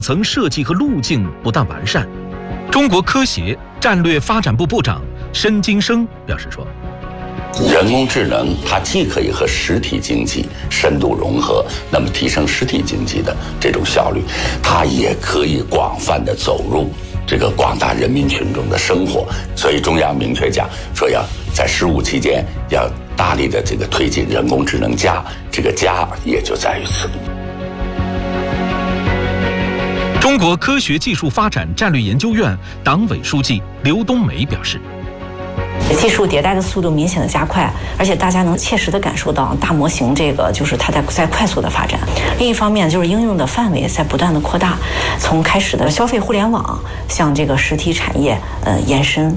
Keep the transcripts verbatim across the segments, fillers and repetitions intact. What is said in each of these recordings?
层设计和路径不当完善。中国科协战略发展部部长申金生表示说， 人工智能它既可以和实体经济深度融合，那么提升实体经济的这种效率，它也可以广泛的走入这个广大人民群众的生活。所以中央明确讲说，要在十五期间要大力的这个推进人工智能加，这个加也就在于此。 中国科学技术发展战略研究院党委书记刘冬梅表示， 技术迭代的速度明显的加快，而且大家能切实的感受到大模型这个就是它在在快速的发展。另一方面就是应用的范围在不断的扩大，从开始的消费互联网向这个实体产业呃延伸。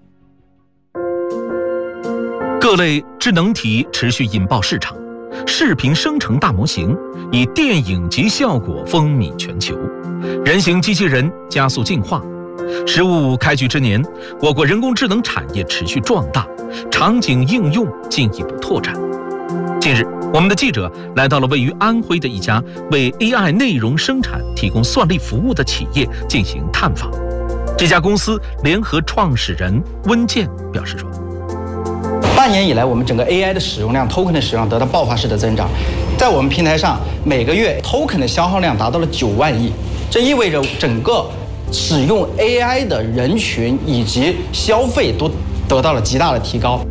各类智能体持续引爆市场，视频生成大模型以电影级效果风靡全球，人形机器人加速进化。十五五开局之年，我国人工智能产业持续壮大，场景应用进一步拓展。近日，我们的记者来到了位于安徽的一家为 A I 内容生产提供算力服务的企业进行探访。这家公司联合创始人温健表示说， 半年以来，我们整个 A I 的使用量 token 的使用量得到爆发式的增长，在我们平台上每个月 token 的消耗量达到了九万亿，这意味着整个使用 A I 的人群以及消费都得到了极大的提高。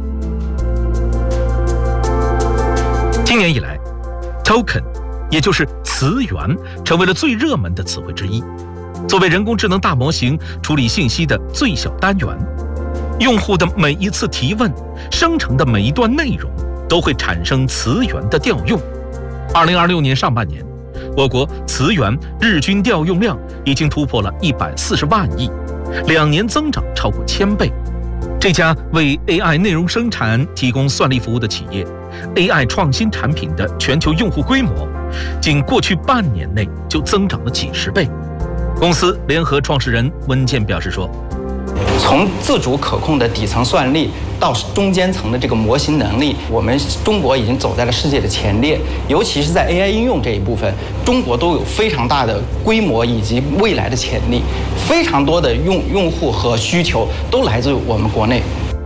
今年以来 ，token 也就是词源成为了最热门的词汇之一。作为人工智能大模型处理信息的最小单元，用户的每一次提问、生成的每一段内容都会产生词源的调用。二零二六年上半年，我国词源日均调用量已经突破了一百四十万亿，两年增长超过千倍。这家为 A I 内容生产提供算力服务的企业 ，A I 创新产品的全球用户规模，仅过去半年内就增长了几十倍。公司联合创始人温健表示说， 从自主可控的底层算力到中间层的这个模型能力，我们中国已经走在了世界的前列，尤其是在 A I 应用这一部分，中国都有非常大的规模以及未来的潜力，非常多的用用户和需求都来自于我们国内。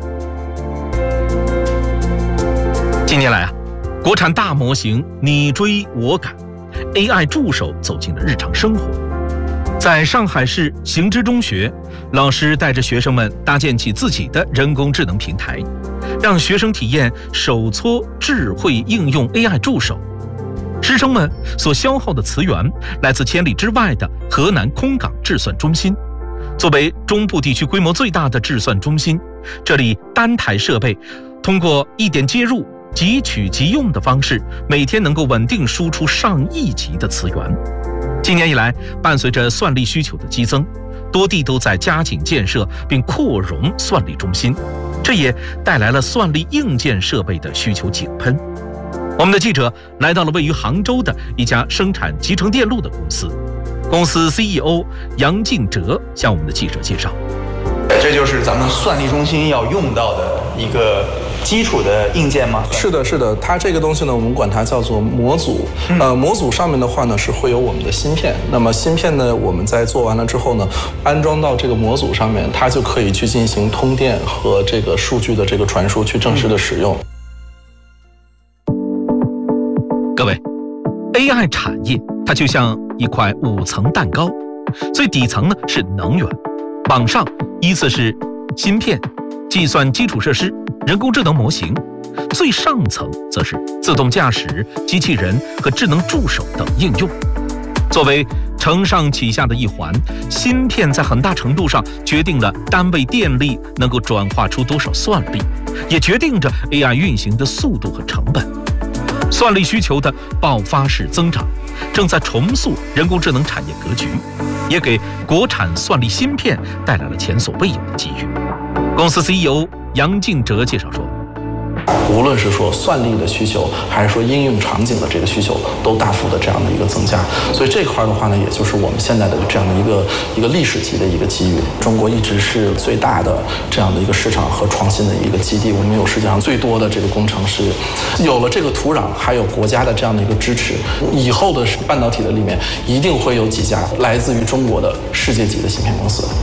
近年来啊，国产大模型你追我赶 ，A I 助手走进了日常生活。在上海市行知中学，老师带着学生们搭建起自己的人工智能平台，让学生体验手搓智慧应用 A I 助手。师生们所消耗的词源来自千里之外的河南空港智算中心。作为中部地区规模最大的智算中心，这里单台设备通过一点接入、即取即用的方式，每天能够稳定输出上亿级的词源。今年以来，伴随着算力需求的激增，多地都在加紧建设并扩容算力中心，这也带来了算力硬件设备的需求井喷。我们的记者来到了位于杭州的一家生产集成电路的公司，公司 C E O 杨敬哲向我们的记者介绍， 这就是咱们算力中心要用到的一个基础的硬件吗？ 是的，是的，它这个东西呢，我们管它叫做模组。嗯、呃，模组上面的话呢，是会有我们的芯片。那么芯片呢，我们在做完了之后呢，安装到这个模组上面，它就可以去进行通电和这个数据的这个传输，去正式的使用。 各位 ，A I 产业它就像一块五层蛋糕，最底层呢是能源，往上依次是芯片、计算基础设施、人工智能模型，最上层则是自动驾驶、机器人和智能助手等应用。作为承上启下的一环，芯片在很大程度上决定了单位电力能够转化出多少算力，也决定着 A I 运行的速度和成本。算力需求的爆发式增长，正在重塑人工智能产业格局，也给国产算力芯片带来了前所未有的机遇。公司 C E O 杨敬哲介绍说， 无论是说算力的需求，还是说应用场景的这个需求，都大幅的这样的一个增加。所以这块的话呢，也就是我们现在的这样的一个一个历史级的一个机遇。中国一直是最大的这样的一个市场和创新的一个基地，我们有世界上最多的这个工程师。有了这个土壤，还有国家的这样的一个支持，以后的半导体的里面一定会有几家来自于中国的世界级的芯片公司。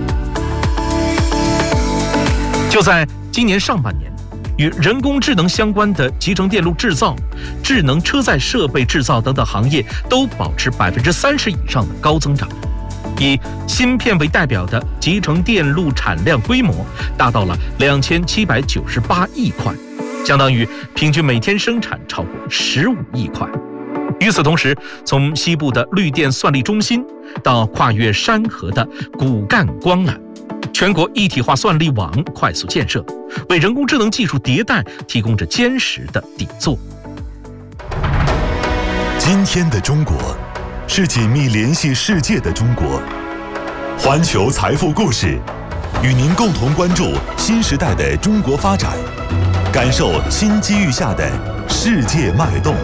就在今年上半年，与人工智能相关的集成电路制造、智能车载设备制造等等行业都保持百分之三十以上的高增长。以芯片为代表的集成电路产量规模达到了两千七百九十八亿块，相当于平均每天生产超过十五亿块。与此同时，从西部的绿电算力中心到跨越山河的骨干光缆，全国一体化算力网快速建设，为人工智能技术迭代提供着坚实的底座。 今天的中国是紧密联系世界的中国。环球财富故事，与您共同关注新时代的中国发展，感受新机遇下的世界脉动。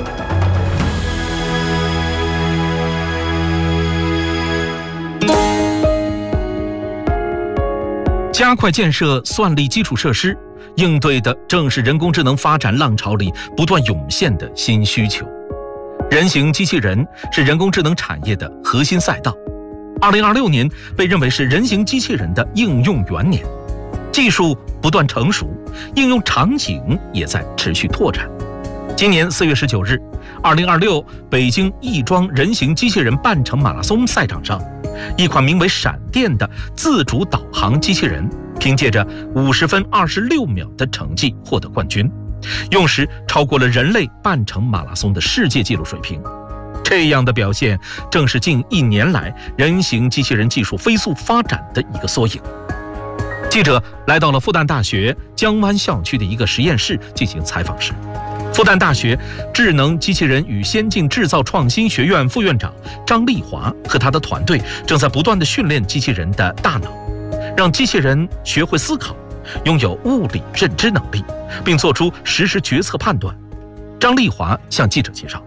加快建设算力基础设施，应对的正是人工智能发展浪潮里不断涌现的新需求。人形机器人是人工智能产业的核心赛道。二零二六年被认为是人形机器人的应用元年，技术不断成熟，应用场景也在持续拓展。今年四月十九日，二零二六北京亦庄人形机器人半程马拉松赛场上，一款名为闪电的自主导航机器人，凭借着五十分二十六秒的成绩获得冠军，用时超过了人类半程马拉松的世界纪录水平。这样的表现正是近一年来人形机器人技术飞速发展的一个缩影。记者来到了复旦大学江湾校区的一个实验室进行采访时，复旦大学智能机器人与先进制造创新学院副院长张丽华和他的团队正在不断地训练机器人的大脑，让机器人学会思考，拥有物理认知能力，并做出实时决策判断。张丽华向记者介绍。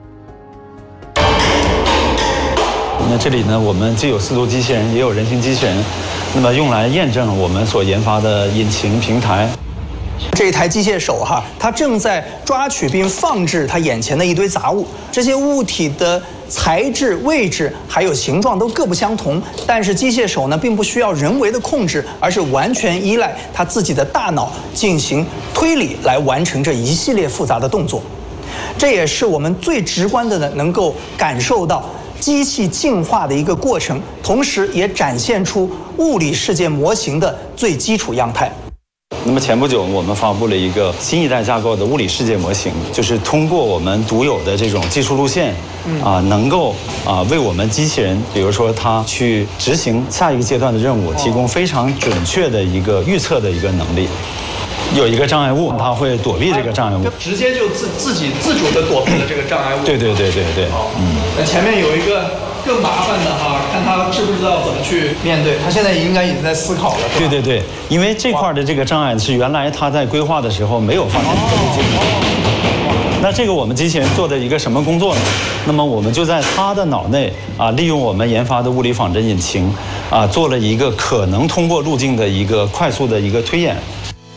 那这里呢，我们既有四足机器人，也有人形机器人，那么用来验证我们所研发的引擎平台。 这一台机械手哈，它正在抓取并放置它眼前的一堆杂物，这些物体的材质、位置还有形状都各不相同，但是机械手呢，并不需要人为的控制，而是完全依赖它自己的大脑进行推理来完成这一系列复杂的动作。这也是我们最直观的呢，能够感受到机器进化的一个过程，同时也展现出物理世界模型的最基础样态。 那么前不久，我们发布了一个新一代架构的物理世界模型，就是通过我们独有的这种技术路线，啊，能够啊为我们机器人，比如说它去执行下一个阶段的任务，提供非常准确的一个预测的一个能力。有一个障碍物，它会躲避这个障碍物， 直接就自自己自主的躲避了这个障碍物。 对对对对对， 嗯。那前面有一个更麻烦的哈，看他知不知道怎么去面对。他现在应该已经在思考了。 对对对，因为这块的这个障碍是原来他在规划的时候没有放进这个路径的。那这个我们机器人做的一个什么工作呢？那么我们就在他的脑内啊，利用我们研发的物理仿真引擎啊，做了一个可能通过路径的一个快速的一个推演。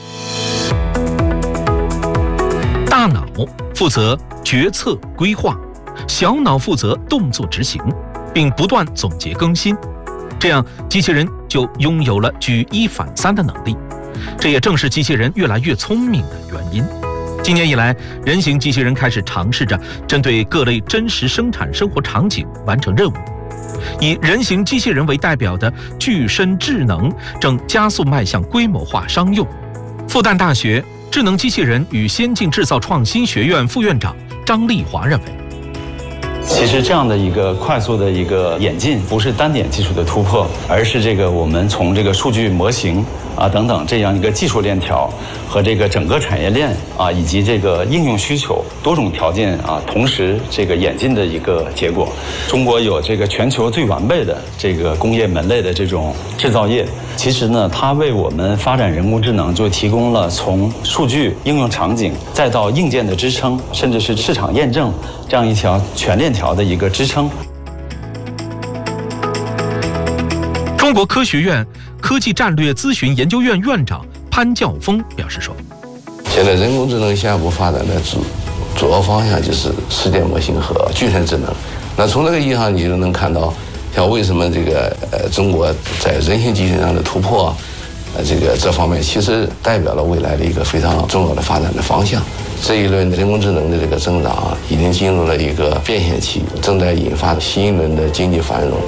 大脑负责决策规划，小脑负责动作执行，并不断总结更新，这样机器人就拥有了举一反三的能力。这也正是机器人越来越聪明的原因。今年以来，人形机器人开始尝试着针对各类真实生产生活场景完成任务。以人形机器人为代表的具身智能正加速迈向规模化商用。复旦大学智能机器人与先进制造创新学院副院长张丽华认为， 其实这样的一个快速的一个演进，不是单点技术的突破，而是这个我们从这个数据模型啊等等这样一个技术链条和这个整个产业链啊以及这个应用需求多种条件啊同时这个演进的一个结果。中国有这个全球最完备的这个工业门类的这种制造业，其实呢，它为我们发展人工智能就提供了从数据应用场景再到硬件的支撑，甚至是市场验证这样一条全链条的一个支撑。 中国科学院科技战略咨询研究院院长潘教峰表示说：“ 现在人工智能下一步发展的主主要方向就是世界模型和具身智能。那从这个意义上，你就能看到，像为什么这个呃中国在人形机器人上的突破，呃这个这方面其实代表了未来的一个非常重要的发展的方向。这一轮人工智能的这个增长啊，已经进入了一个变现期，正在引发新一轮的经济繁荣。”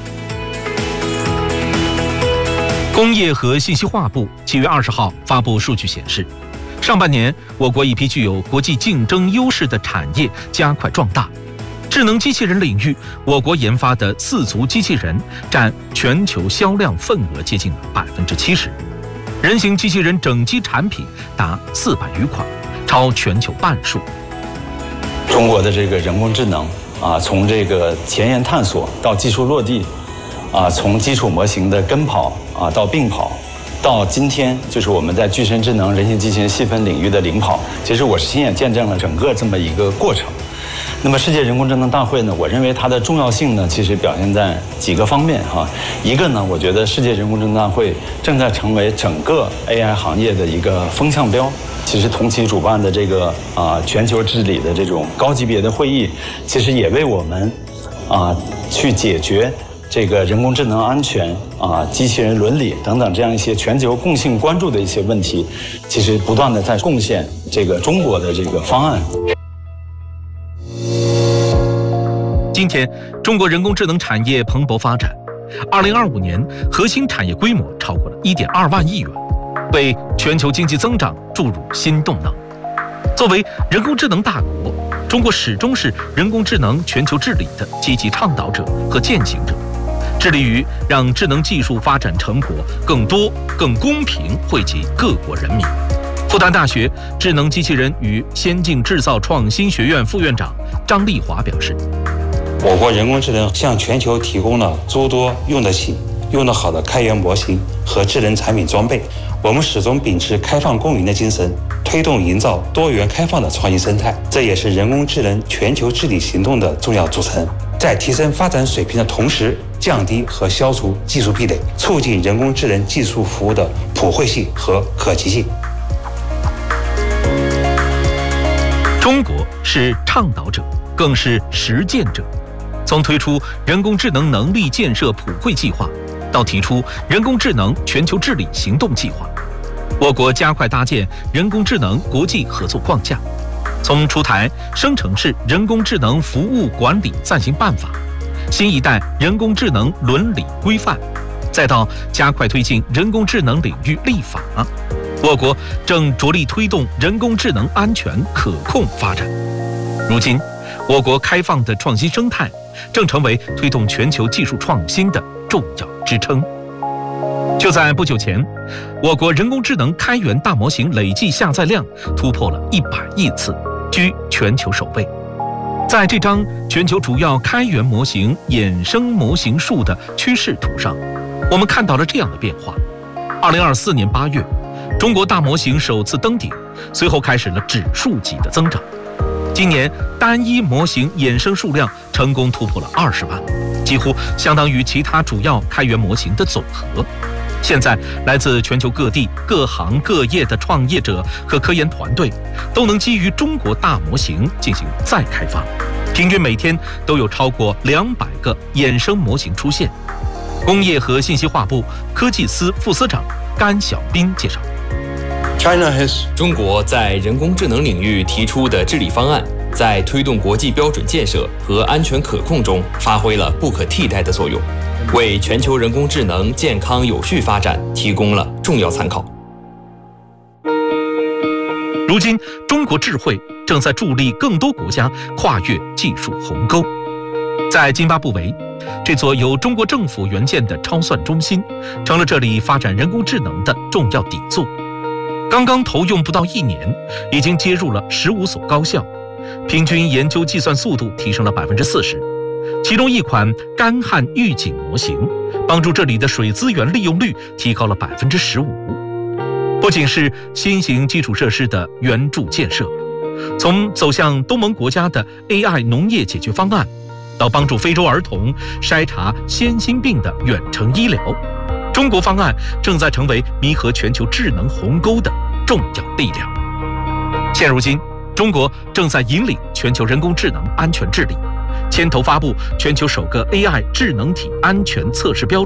工业和信息化部七月二十号发布数据显示，上半年我国一批具有国际竞争优势的产业加快壮大。智能机器人领域，我国研发的四足机器人占全球销量份额接近百分之七十，人形机器人整机产品达四百余款，超全球半数。 中国的这个人工智能啊，从这个前沿探索到技术落地，啊，从基础模型的跟跑啊到并跑，到今天就是我们在具身智能、人形机器人细分领域的领跑。其实我是亲眼见证了整个这么一个过程。那么世界人工智能大会呢，我认为它的重要性呢，其实表现在几个方面哈。一个呢，我觉得世界人工智能大会正在成为整个 A I 行业的一个风向标。其实同期主办的这个啊全球治理的这种高级别的会议，其实也为我们啊去解决这个人工智能安全啊、机器人伦理等等这样一些全球共性关注的一些问题，其实不断的在贡献这个中国的这个方案。 今天，中国人工智能产业蓬勃发展，二零二五年核心产业规模超过了一点二万亿元，为全球经济增长注入新动能。作为人工智能大国，中国始终是人工智能全球治理的积极倡导者和践行者，致力于让智能技术发展成果更多、更公平惠及各国人民。复旦大学智能机器人与先进制造创新学院副院长张丽华表示：“ 我国人工智能向全球提供了诸多用得起、用得好的开源模型和智能产品装备。我们始终秉持开放公允的精神，推动营造多元开放的创新生态，这也是人工智能全球治理行动的重要组成。在提升发展水平的同时，降低和消除技术壁垒，促进人工智能技术服务的普惠性和可及性。” 中国是倡导者，更是实践者。从推出人工智能能力建设普惠计划，到提出人工智能全球治理行动计划，我国加快搭建人工智能国际合作框架。从出台生成式人工智能服务管理暂行办法、新一代人工智能伦理规范，再到加快推进人工智能领域立法，我国正着力推动人工智能安全可控发展。如今，我国开放的创新生态正成为推动全球技术创新的重要支撑。就在不久前，我国人工智能开源大模型累计下载量突破了一百亿次，居全球首位。在这张全球主要开源模型衍生模型数的趋势图上，我们看到了这样的变化：二零二四年八月，中国大模型首次登顶，随后开始了指数级的增长。今年单一模型衍生数量成功突破了二十万，几乎相当于其他主要开源模型的总和。现在，来自全球各地各行各业的创业者和科研团队，都能基于中国大模型进行再开发，平均每天都有超过两百个衍生模型出现。工业和信息化部科技司副司长甘晓斌介绍。 中国在人工智能领域提出的治理方案，在推动国际标准建设和安全可控中发挥了不可替代的作用，为全球人工智能健康有序发展提供了重要参考。 如今，中国智慧正在助力更多国家跨越技术鸿沟。 在津巴布韦，这座由中国政府援建的超算中心，成了这里发展人工智能的重要底座。刚刚投用不到一年，已经接入了十五所高校，平均研究计算速度提升了百分之四十。其中一款干旱预警模型，帮助这里的水资源利用率提高了百分之十五。不仅是新型基础设施的援助建设，从走向东盟国家的 A I 农业解决方案，到帮助非洲儿童筛查先心病的远程医疗，中国方案正在成为弥合全球智能鸿沟的重要力量。现如今，中国正在引领全球人工智能安全治理，牵头发布全球首个 A I 智能体安全测试标准。